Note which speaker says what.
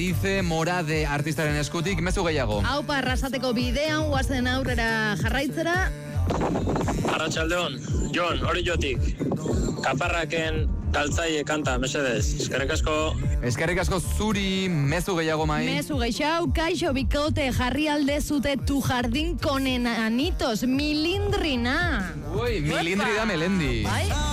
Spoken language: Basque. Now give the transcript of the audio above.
Speaker 1: Dice Morade artistaren eskutik, mezu gehiago.
Speaker 2: Aupa, arrasateko bidean, guazen aurrera jarraitzera.
Speaker 3: Arratsaldeon, Jon, hori jotik. Kaparraken galtzaile kanta, mesedez. Eskerrik asko.
Speaker 1: Eskerrik asko zuri, mezu gehiago mai.
Speaker 2: Mezu geixau, kaixo bikote jarri aldezute tu jardín con enanitos, milindrina.
Speaker 1: Uy, milindri da melendi.
Speaker 2: Bai?